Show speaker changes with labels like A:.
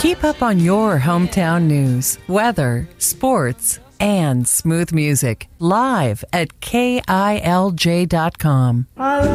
A: Keep up on your hometown news, weather, sports, and smooth music live at KILJ.com.